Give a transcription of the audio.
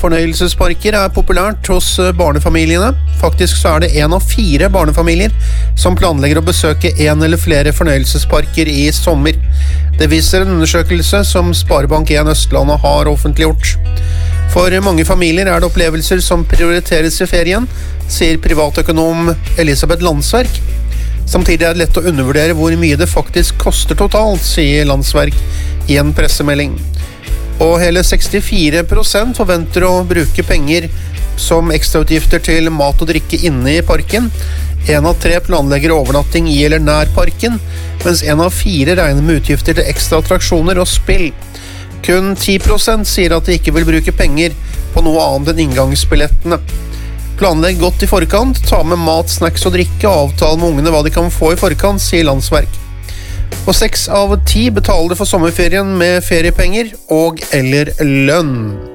Fornøyelsesparker populært hos barnefamiliene. Faktisk så det 1 av 4 barnefamilier som planlegger å besøke en eller flere fornøyelsesparker i sommer. Det viser en undersøkelse som Sparebank1 Østlandet har offentliggjort. For mange familier det opplevelser som prioriteres i ferien, sier privatøkonom Elisabeth Landsverk. Samtidig det lett å undervurdere hvor mye det faktisk koster totalt, sier Landsverk i en pressemelding. Og hele 64% forventer å bruke penger som ekstrautgifter til mat og drikke inne i parken. 1 av 3 planlegger overnatting i eller nær parken, mens 1 av 4 regner med utgifter til ekstra attraksjoner og spill. Kun 10% sier at de ikke vil bruke penger på noe annet enn inngangsbillettene. Planlegg godt i forkant, ta med mat, snacks og drikke og avtale med ungene hva de kan få i forkant, sier Landsverk. Og 6 av 10 betaler for sommerferien med feriepenger og eller lønn.